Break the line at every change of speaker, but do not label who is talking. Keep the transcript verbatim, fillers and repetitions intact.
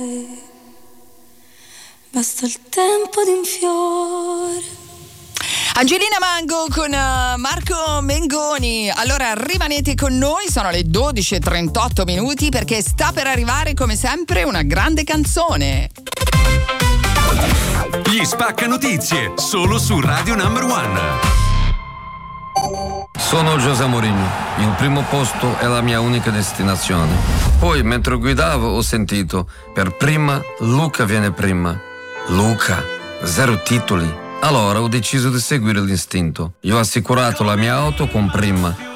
Basta il tempo di un fiore.
Angelina Mango con uh, Marco Mengoni. Allora rimanete con noi, sono le dodici e trentotto minuti perché sta per arrivare come sempre una grande canzone.
Gli Spacca Notizie, solo su Radio Number One.
Sono José Mourinho, il primo posto è la mia unica destinazione. Poi mentre guidavo ho sentito, per prima Luca viene prima. Luca, zero titoli. Allora ho deciso di seguire l'istinto. Io ho assicurato la mia auto con Prima